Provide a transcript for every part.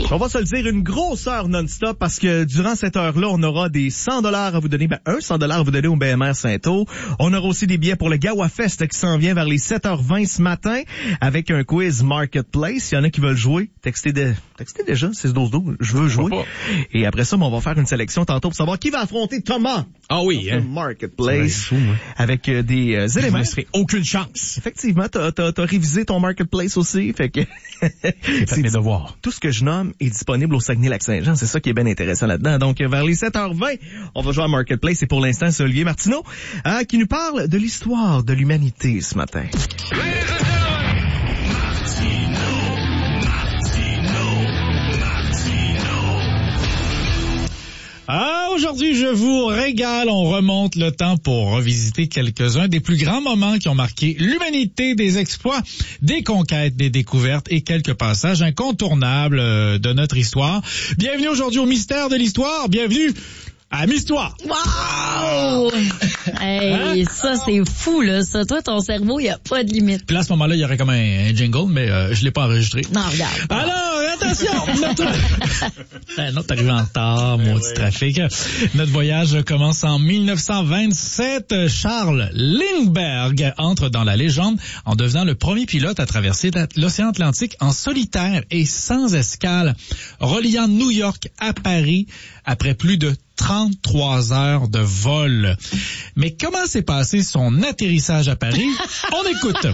On va se le dire, une grosse heure non-stop parce que durant cette heure-là, on aura des $100 à vous donner, un $100 à vous donner au BMR Saint-Eau. On aura aussi des billets pour le Gawa Fest qui s'en vient vers les 7h20 ce matin avec un quiz Marketplace. Il y en a qui veulent jouer. Textez déjà, 6-12-12, je veux jouer. Et après ça, on va faire une sélection tantôt pour savoir qui va affronter Thomas. Ah oui, hein? Marketplace. Avec des éléments. Je ne aucune chance. Effectivement, t'as révisé ton Marketplace aussi. Fait que c'est mes devoirs. Tout ce que je nomme est disponible au Saguenay-Lac-Saint-Jean. C'est ça qui est bien intéressant là-dedans. Donc, vers les 7h20, on va jouer à Marketplace. Et pour l'instant, c'est Olivier Martineau qui nous parle de l'histoire de l'humanité ce matin. Aujourd'hui, je vous régale. On remonte le temps pour revisiter quelques-uns des plus grands moments qui ont marqué l'humanité, des exploits, des conquêtes, des découvertes et quelques passages incontournables de notre histoire. Bienvenue aujourd'hui au mystère de l'histoire. Bienvenue à Mistoire. Wow! Hey, ça, c'est fou, là. Ça, toi, ton cerveau, il n'y a pas de limite. Puis là, à ce moment-là, il y aurait comme un jingle, mais je l'ai pas enregistré. Non, regarde. Alors, attention! Non, t'es arrivé en retard, maudit trafic. Notre voyage commence en 1927. Charles Lindbergh entre dans la légende en devenant le premier pilote à traverser l'océan Atlantique en solitaire et sans escale, reliant New York à Paris après plus de 33 heures de vol. Mais comment s'est passé son atterrissage à Paris? On écoute.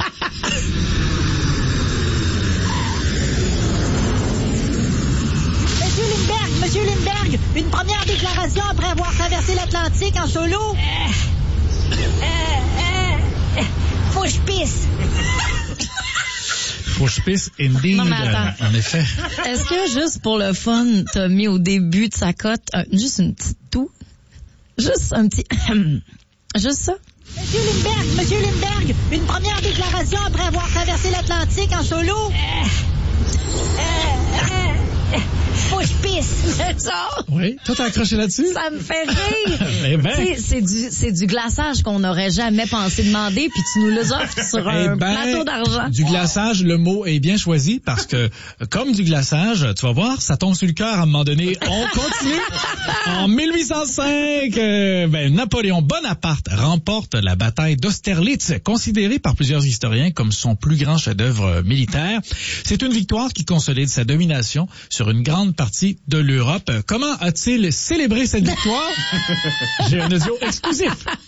Monsieur Lindbergh, une première déclaration après avoir traversé l'Atlantique en solo. Faut que je pisse. Faut que je pisse, indeed. Non, mais attends. En effet. Est-ce que juste pour le fun, t'as mis au début de sa cote juste une petite toux? Juste un petit... juste ça? Monsieur Lindbergh, une première déclaration après avoir traversé l'Atlantique en solo. Faut que je pisse. C'est ça? Oui, toi t'as accroché là-dessus? Ça me fait rire. Eh ben. C'est du glaçage qu'on n'aurait jamais pensé demander, puis tu nous le offres sur un plateau d'argent. Du glaçage, le mot est bien choisi parce que, comme du glaçage, tu vas voir, ça tombe sur le cœur à un moment donné. On continue. En 1805, Napoléon Bonaparte remporte la bataille d'Austerlitz, considérée par plusieurs historiens comme son plus grand chef-d'œuvre militaire. C'est une victoire qui consolide sa domination sur une grande partie de l'Europe. Comment a-t-il célébré cette victoire? J'ai un audio exclusif.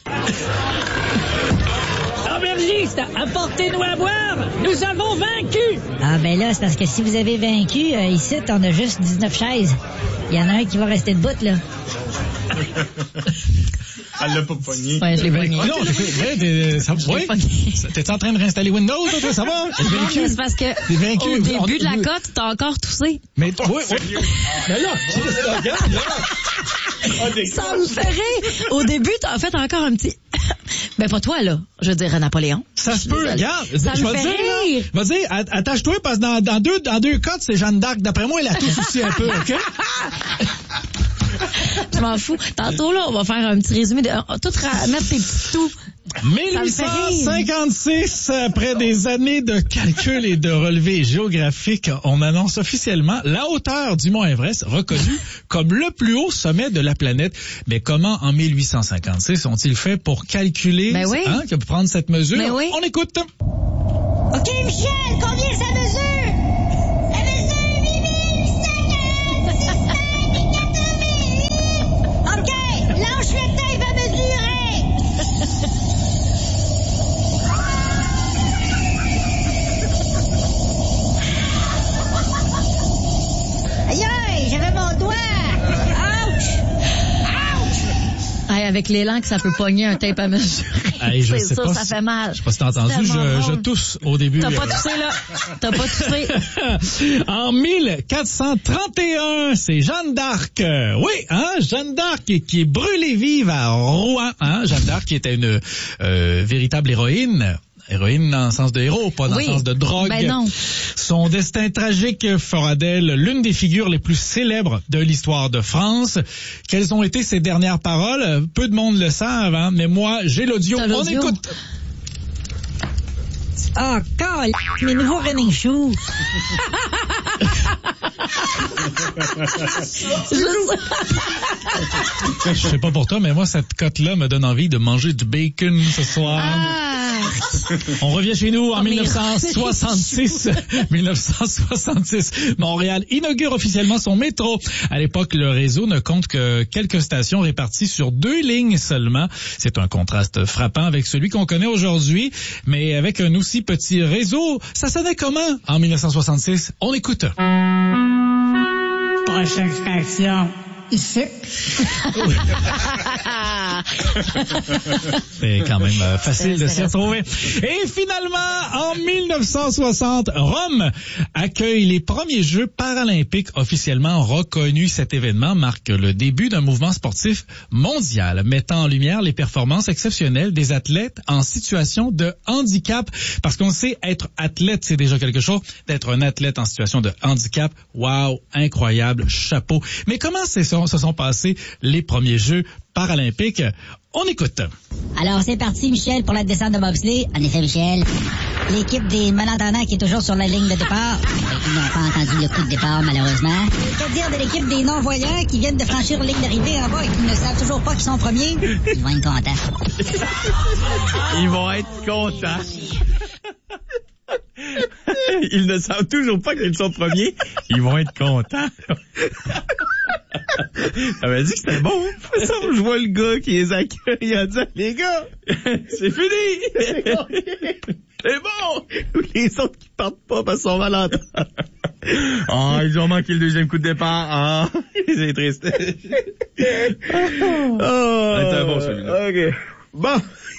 Aubergiste, apportez-nous à boire. Nous avons vaincu. Ah ben là, c'est parce que si vous avez vaincu, ici, on a juste 19 chaises. Il y en a un qui va rester debout, là. Elle l'a pas pogné. Ouais, je l'ai pogné. Non, oui. T'es en train de réinstaller Windows, toi, ça va? Non, mais c'est parce que au début de la cote, t'as encore toussé. Mais oui. Mais là, regarde, là. Ça me fait rire. Au début, t'as fait encore un petit... Ben, pas toi, là. Je veux dire, Napoléon. Ça se peut, regarde. Ça me fait rire. Je vais dire, attache-toi, parce que dans deux cotes, c'est Jeanne d'Arc. D'après moi, elle a tout souci un peu, OK? Je m'en fous. Tantôt, là, on va faire un petit résumé de tout mettre tes petits tout. 1856, après des années de calcul et de relevés géographiques, on annonce officiellement la hauteur du mont Everest, reconnu comme le plus haut sommet de la planète. Mais comment, en 1856, ont-ils fait pour calculer, pour prendre cette mesure? Ben oui. On écoute. OK, Michel, combien ça mesure? Ça mesure 8500. OK, lâche le temps, il va mesurer. Aïe, j'avais mon doigt. Ouch! Hey, avec l'élan que ça peut pogner un tape à mesurer. Hey, je sais ça, pas ça fait mal. Je sais pas si t'as entendu, je tousse au début. T'as pas toussé, là. T'as pas toussé. En 1431, c'est Jeanne d'Arc. Oui, Jeanne d'Arc qui est brûlée vive à Rouen. Jeanne d'Arc qui était une véritable héroïne. Héroïne dans le sens de héros, pas dans le sens de drogue. Ben non. Son destin tragique fera d'elle l'une des figures les plus célèbres de l'histoire de France. Quelles ont été ses dernières paroles? Peu de monde le savent, mais moi, j'ai l'audio. On écoute. Ah, mes nouveaux running shoes. Je sais pas pour toi, mais moi, cette cote-là me donne envie de manger du bacon ce soir. On revient chez nous en 1966. 1966. Montréal inaugure officiellement son métro. À l'époque, le réseau ne compte que quelques stations réparties sur 2 lignes seulement. C'est un contraste frappant avec celui qu'on connaît aujourd'hui. Mais avec un aussi petit réseau, ça sonnait comment en 1966? On écoute. Prochaine station. Ici. C'est quand même facile de s'y retrouver. Et finalement, en 1960, Rome accueille les premiers Jeux paralympiques officiellement reconnus. Cet événement marque le début d'un mouvement sportif mondial, mettant en lumière les performances exceptionnelles des athlètes en situation de handicap. Parce qu'on sait, être athlète, c'est déjà quelque chose. D'être un athlète en situation de handicap, wow, incroyable, chapeau. Mais comment se sont passés les premiers Jeux paralympiques? On écoute. Alors, c'est parti, Michel, pour la descente de bobsleigh. En effet, Michel. L'équipe des malentendants qui est toujours sur la ligne de départ. Ils n'ont pas entendu le coup de départ, malheureusement. Que dire de l'équipe des non-voyants qui viennent de franchir la ligne d'arrivée en bas et qui ne savent toujours pas qu'ils sont premiers? Ils vont être contents. Ils vont être contents. Ils ne savent toujours pas qu'ils sont premiers. Ils vont être contents. Ça m'a dit que c'était bon. Ça, je vois le gars qui les accueille. Il a dit, les gars, c'est fini. C'est bon. Les autres qui partent pas parce qu'ils sont malades. Ah, ils ont manqué le deuxième coup de départ. Ah, c'est triste. Oh, c'est bon, celui-là. OK. Bon.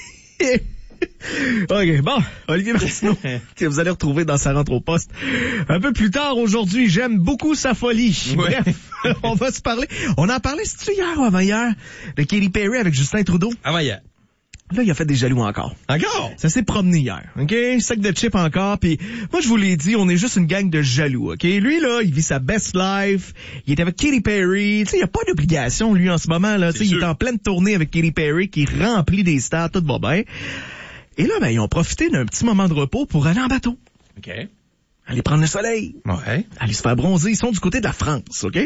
OK, bon, Olivier Martineau, que vous allez retrouver dans sa rentre au poste un peu plus tard aujourd'hui. J'aime beaucoup sa folie. Ouais. Bref, on va se parler. On en parlait, c'est-tu hier ou avant-hier, de Katy Perry avec Justin Trudeau? Avant-hier. Là, il a fait des jaloux encore. Encore? Ça s'est promené hier, OK? Sac de chips encore, puis moi, je vous l'ai dit, on est juste une gang de jaloux, OK? Lui, là, il vit sa best life, il est avec Katy Perry, tu sais, il n'y a pas d'obligation, lui, en ce moment, là, tu sais, il est en pleine tournée avec Katy Perry, qui remplit des stars, tout va bien. Et là, ben, ils ont profité d'un petit moment de repos pour aller en bateau. OK. Aller prendre le soleil. Ouais. Aller se faire bronzer. Ils sont du côté de la France, OK?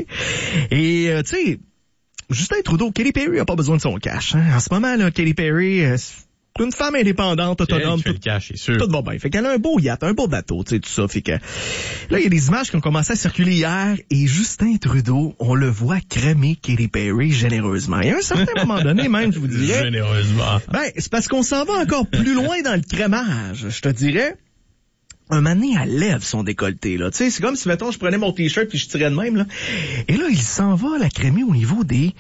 Et, tu sais, Justin Trudeau, Katy Perry a pas besoin de son cash. Hein? En ce moment, là, Katy Perry, c'est une femme indépendante, autonome. Tout, le cash, c'est sûr. Tout va bien. Fait qu'elle a un beau yacht, un beau bateau, tu sais, tout ça. Fait que là, il y a des images qui ont commencé à circuler hier et Justin Trudeau, on le voit crémer Katy Perry généreusement. Et à un certain moment donné, même, je vous dirais. Généreusement. Ben, c'est parce qu'on s'en va encore plus loin dans le crémage, je te dirais. Un moment donné, elle lève son décolleté, là. Tu sais, c'est comme si, mettons, je prenais mon t-shirt puis je tirais de même, là. Et là, il s'en va la crémer au niveau des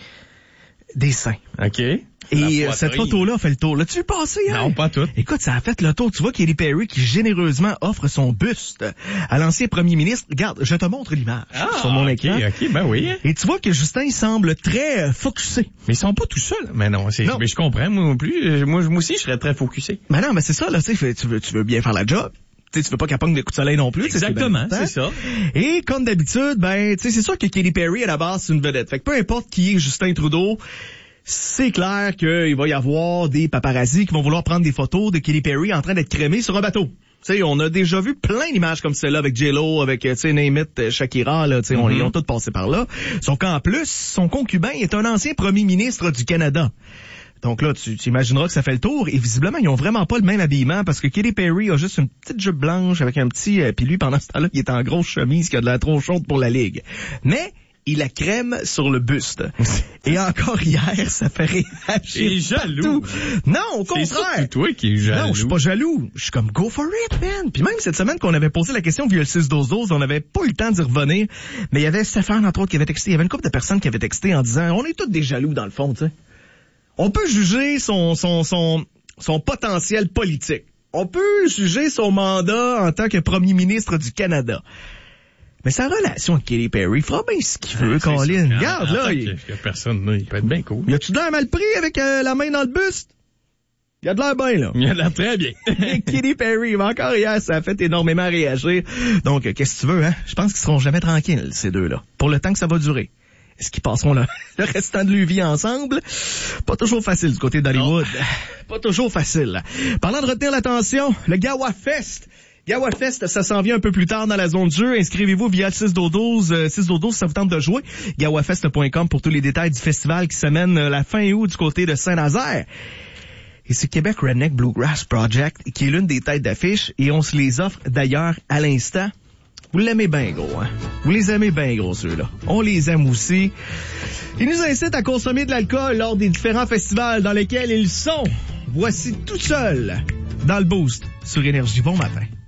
seins. OK. Et cette photo-là fait le tour. L'as-tu vu passer, hein? Non, pas tout. Écoute, ça a fait le tour. Tu vois Katy Perry qui généreusement offre son buste à l'ancien premier ministre. Regarde, je te montre l'image sur mon écran. OK, ben oui. Et tu vois que Justin, il semble très focusé. Mais ils sont pas tout seuls. Mais non, mais je comprends, moi non plus. Moi aussi, je serais très focusé. Mais non, mais c'est ça, là, tu sais, tu veux bien faire la job. Tu veux pas qu'elle pogne des coups de soleil non plus. Exactement, c'est ça. Et comme d'habitude, ben, tu sais, c'est sûr que Katy Perry, à la base, c'est une vedette. Fait que peu importe qui est Justin Trudeau, c'est clair qu'il va y avoir des paparazzis qui vont vouloir prendre des photos de Katy Perry en train d'être crémée sur un bateau. Tu sais, on a déjà vu plein d'images comme celle-là avec J-Lo, avec, tu sais, name it, Shakira, là, tu sais, ils ont tous passé par là. Sauf qu'en plus, son concubin est un ancien premier ministre du Canada. Donc là, tu imagineras que ça fait le tour. Et visiblement, ils ont vraiment pas le même habillement parce que Katy Perry a juste une petite jupe blanche avec un petit... puis lui, pendant ce temps-là, il est en grosse chemise qui a de l'air trop chaude pour la ligue. Mais il a crème sur le buste. Et encore hier, ça fait réagir. T'es jaloux. Non, au contraire. C'est toi qui es jaloux. Non, je suis pas jaloux. Je suis comme go for it, man. Puis même cette semaine qu'on avait posé la question via le 6-12-12, on n'avait pas eu le temps d'y revenir. Mais il y avait Stéphane, entre autres, qui avait texté. Il y avait une couple de personnes qui avaient texté en disant, on est tous des jaloux dans le fond, tu sais. On peut juger son potentiel politique. On peut juger son mandat en tant que premier ministre du Canada. Mais sa relation avec Katy Perry, il fera bien ce qu'il veut, Colin. Regarde, là. Il y a personne, là. Il peut être bien cool. Y a-tu de l'air mal pris avec la main dans le buste? Il a de l'air bien, là. Il a de l'air très bien. Katy Perry, mais encore hier, ça a fait énormément réagir. Donc, qu'est-ce que tu veux, hein? Je pense qu'ils seront jamais tranquilles, ces deux-là. Pour le temps que ça va durer. Est-ce qu'ils passeront le restant de leur vie ensemble? Pas toujours facile du côté d'Hollywood. Pas toujours facile. Parlant de retenir l'attention, le Gawa Fest GawaFest, ça s'en vient un peu plus tard dans la zone de jeu. Inscrivez-vous via le 612 si ça vous tente de jouer. GawaFest.com pour tous les détails du festival qui s'amène la fin août du côté de Saint-Nazaire. Et c'est Québec Redneck Bluegrass Project qui est l'une des têtes d'affiche et on se les offre d'ailleurs à l'instant. Vous l'aimez bien gros, hein? Vous les aimez bien gros, ceux-là. On les aime aussi. Ils nous incitent à consommer de l'alcool lors des différents festivals dans lesquels ils sont. Voici tout seul dans le Boost sur Énergie. Bon matin.